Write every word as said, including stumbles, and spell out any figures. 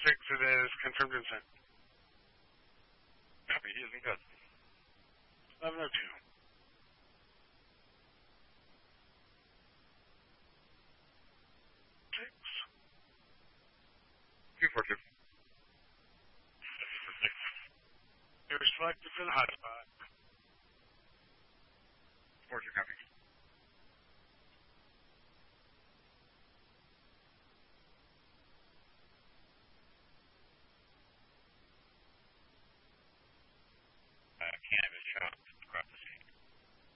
six, it is confirmed and sent. Copy, he isn't good. eleven oh two. Six. two four two. You're selected for the hotspot. four two, copy.